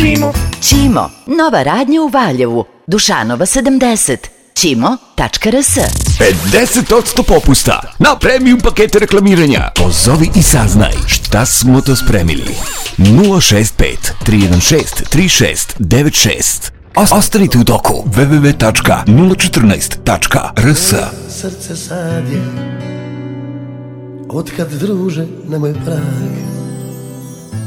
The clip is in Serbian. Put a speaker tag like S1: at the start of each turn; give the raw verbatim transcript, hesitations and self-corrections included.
S1: Ćimo.
S2: Ćimo, nova radnja u Valjevu, Dušanova sedamdeset, ćimo tačka r s.
S3: pedeset posto popusta na premium pakete reklamiranja. Pozovi i saznaj šta smo to spremili. nula šest pet tri jedan šest tri šest devet šest. Ostanite u toku. w w w tačka nula četrnaest tačka r s.
S4: Srce sad je, otkad druže na moj prag